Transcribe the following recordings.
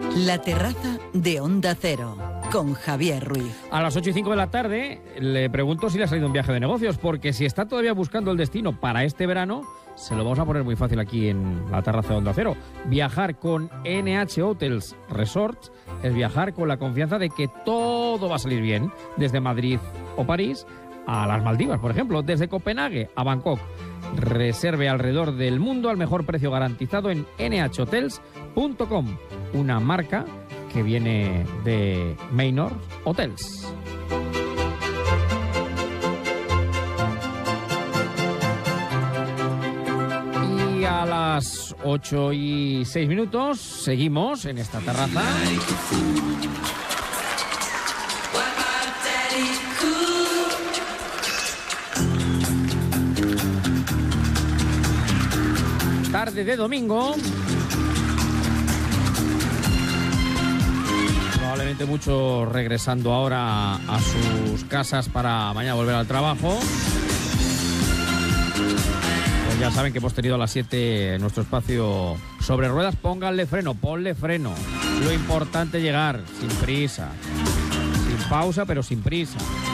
La terraza de Onda Cero, con Javier Ruiz. A las 8:05 de la tarde le pregunto si le ha salido un viaje de negocios, porque si está todavía buscando el destino para este verano, se lo vamos a poner muy fácil aquí en la terraza de Onda Cero. Viajar con NH Hotels Resorts es viajar con la confianza de que todo va a salir bien, desde Madrid o París a las Maldivas, por ejemplo, desde Copenhague a Bangkok. Reserve alrededor del mundo al mejor precio garantizado en nhhotels.com, una marca que viene de Maynard Hotels. Y a las 8:06 seguimos en esta terraza. Tarde de domingo. Probablemente muchos regresando ahora a sus casas para mañana volver al trabajo. Pues ya saben que hemos tenido a las 7 en nuestro espacio sobre ruedas. Pónganle freno, ponle freno. Lo importante es llegar sin prisa. Sin pausa, pero sin prisa.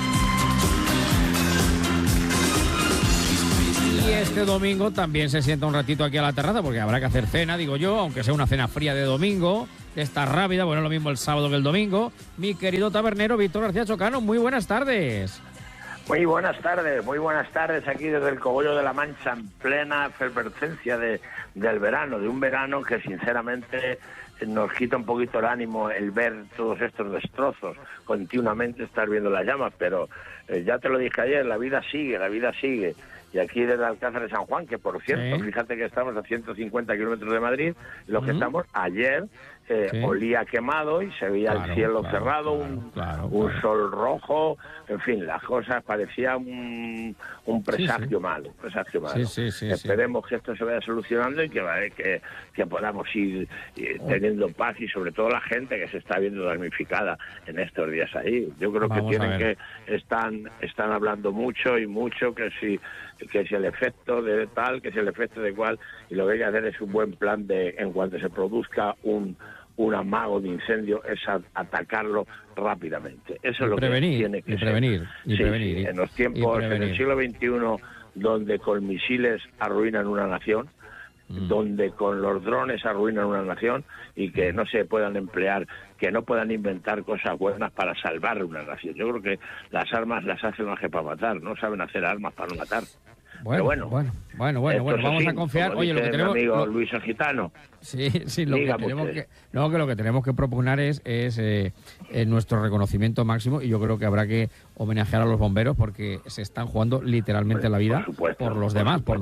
Y este domingo también se sienta un ratito aquí a la terraza, porque habrá que hacer cena, digo yo, aunque sea una cena fría de domingo, de esta rápida, bueno, lo mismo el sábado que el domingo. Mi querido tabernero Víctor García Chocano, muy buenas tardes. Muy buenas tardes aquí desde el Cogollo de la Mancha, en plena efervescencia del verano, de un verano que sinceramente nos quita un poquito el ánimo el ver todos estos destrozos, continuamente estar viendo las llamas, pero ya te lo dije ayer, la vida sigue. Y aquí desde Alcázar de San Juan, que por cierto, fíjate que estamos a 150 kilómetros de Madrid, lo que estamos ayer olía quemado y se veía el cielo cerrado, un sol rojo, en fin, las cosas parecían un presagio malo. Esperemos que esto se vaya solucionando y que podamos ir teniendo paz, y sobre todo la gente que se está viendo damnificada en estos días ahí. Yo creo que están hablando mucho que si el efecto de tal, que si el efecto de cual, y lo que hay que hacer es un buen plan de, en cuanto se produzca un amago de incendio, es atacarlo rápidamente. Eso es lo que tiene que ser. Sí, en los tiempos, en el siglo XXI, donde con misiles arruinan una nación, donde con los drones arruinan una nación, y que no se puedan emplear, que no puedan inventar cosas buenas para salvar una nación. Yo creo que las armas las hacen más que para matar, no saben hacer armas para no matar. Bueno, vamos a confiar. Oye, lo que tenemos, amigo Luis el Gitano. Lo que tenemos que propugnar es nuestro reconocimiento máximo, y yo creo que habrá que homenajear a los bomberos, porque se están jugando literalmente la vida por los demás, por